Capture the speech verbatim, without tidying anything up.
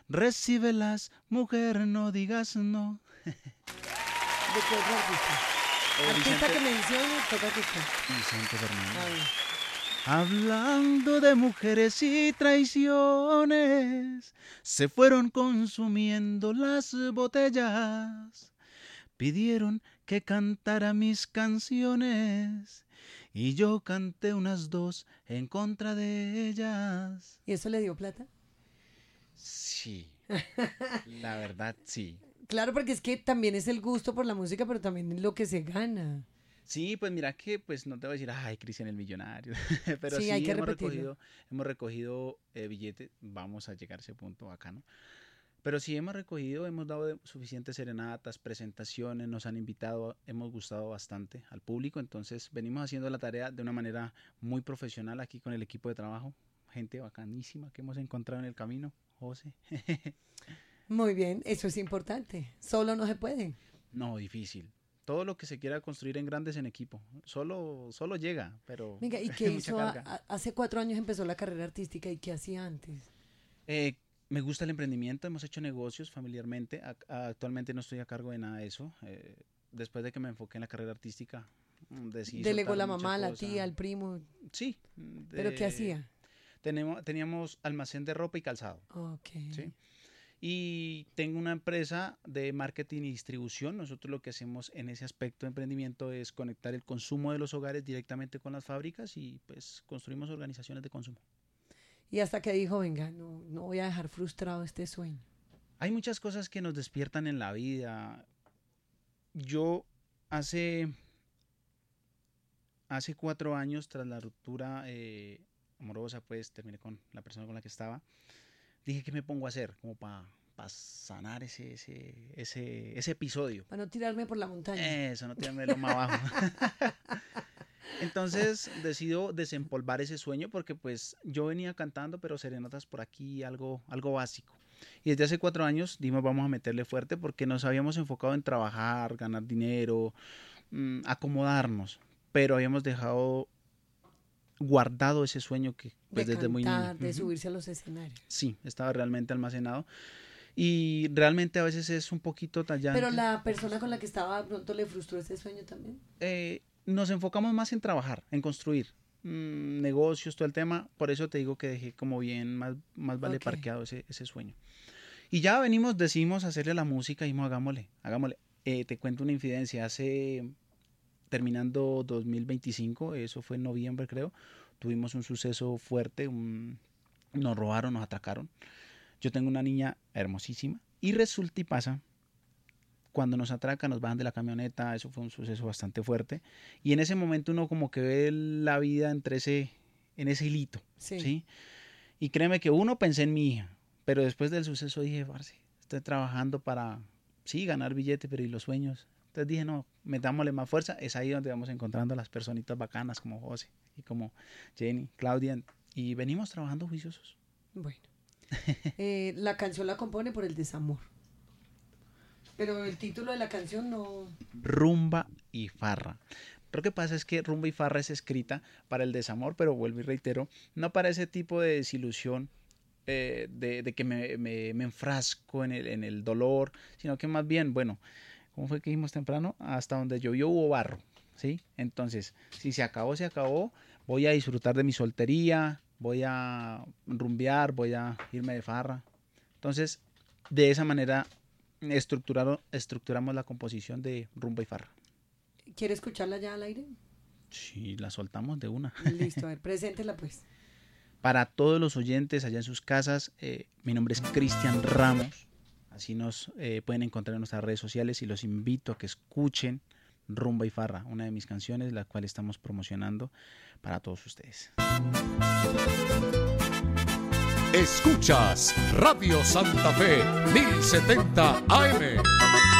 recíbelas, mujer, no digas no. ¿De qué otro artista? Eh, Artista Vicente- que mencione, toca que esté. Vicente Fernández. A ver. Hablando de mujeres y traiciones, se fueron consumiendo las botellas. Pidieron que cantara mis canciones y yo canté unas dos en contra de ellas. ¿Y eso le dio plata? Sí, la verdad sí. Claro, porque es que también es el gusto por la música, pero también es lo que se gana. Sí, pues mira que pues no te voy a decir, ay, Cristian el millonario, pero Sí, sí, hay que hemos repetirlo. recogido, hemos recogido eh, billetes, vamos a llegar a ese punto bacano. Pero sí hemos recogido, hemos dado de- suficientes serenatas, presentaciones, nos han invitado, hemos gustado bastante al público, entonces venimos haciendo la tarea de una manera muy profesional aquí con el equipo de trabajo, gente bacanísima que hemos encontrado en el camino, José. Muy bien, eso es importante. Solo no se puede. No, difícil. Todo lo que se quiera construir en grandes en equipo, solo, solo llega, pero Venga, ¿y qué mucha hizo? a- carga. a- hace cuatro años empezó la carrera artística, ¿y qué hacía antes? Eh, me gusta el emprendimiento, hemos hecho negocios familiarmente. Ac- actualmente no estoy a cargo de nada de eso. Eh, después de que me enfoqué en la carrera artística, mm, decidí Delegó soltar la mucha mamá, la cosa. tía, el primo. Sí. ¿Pero qué de- hacía? Tenemos, teníamos almacén de ropa y calzado. Ok. ¿Sí? Y tengo una empresa de marketing y distribución. Nosotros lo que hacemos en ese aspecto de emprendimiento es conectar el consumo de los hogares directamente con las fábricas y pues construimos organizaciones de consumo. Y hasta que dijo, venga, no, no voy a dejar frustrado este sueño. Hay muchas cosas que nos despiertan en la vida. Yo hace, hace cuatro años, tras la ruptura eh, amorosa, pues terminé con la persona con la que estaba. Dije, ¿qué me pongo a hacer? Como para sanar ese, ese, ese, ese episodio. Para no tirarme por la montaña. Eso, no tirarme lo más abajo. Entonces decido desempolvar ese sueño porque pues yo venía cantando, pero serenatas por aquí, algo, algo básico. Y desde hace cuatro años dimos vamos a meterle fuerte porque nos habíamos enfocado en trabajar, ganar dinero, mmm, acomodarnos, pero habíamos dejado guardado ese sueño que pues de desde muy niño. cantar, de Ujú. subirse a los escenarios. Sí, estaba realmente almacenado y realmente a veces es un poquito tallante. Pero la persona con la que estaba de pronto le frustró ese sueño también. Eh, nos enfocamos más en trabajar, en construir mmm, negocios, todo el tema. Por eso te digo que dejé como bien, más, más vale Ok. parqueado ese, ese sueño. Y ya venimos, decidimos hacerle la música, dijimos, hagámosle, hagámosle. Eh, te cuento una infidencia, hace, terminando dos mil veinticinco, eso fue en noviembre creo, tuvimos un suceso fuerte, un, nos robaron, nos atracaron. Yo tengo una niña hermosísima y resulta y pasa, cuando nos atracan, nos bajan de la camioneta, eso fue un suceso bastante fuerte. Y en ese momento uno como que ve la vida entre ese, en ese hilito, Sí. ¿sí? Y créeme que uno pensé en mi hija, pero después del suceso dije, parce, estoy trabajando para, sí, ganar billete, pero ¿y los sueños? Entonces dije, no, metámosle más fuerza. Es ahí donde vamos encontrando a las personitas bacanas como José y como Jenny, Claudia. Y venimos trabajando juiciosos. Bueno. Eh, la canción la compone por el desamor. Pero el título de la canción no... Rumba y farra. Lo que pasa es que rumba y farra es escrita para el desamor, pero vuelvo y reitero, no para ese tipo de desilusión, eh, de, de que me, me, me enfrasco en el, en el dolor, sino que más bien, bueno, ¿cómo fue que dijimos temprano? Hasta donde llovió hubo barro, ¿sí? Entonces, si se acabó, se acabó, voy a disfrutar de mi soltería, voy a rumbear, voy a irme de farra. Entonces, de esa manera estructurar, estructuramos la composición de rumba y farra. ¿Quiere escucharla ya al aire? Sí, la soltamos de una. Listo, a ver, preséntela pues. Para todos los oyentes allá en sus casas, eh, mi nombre es Cristian Ramos. Así nos eh, pueden encontrar en nuestras redes sociales y los invito a que escuchen Rumba y Farra, una de mis canciones, la cual estamos promocionando para todos ustedes. Escuchas Radio Santa Fe mil setenta A M.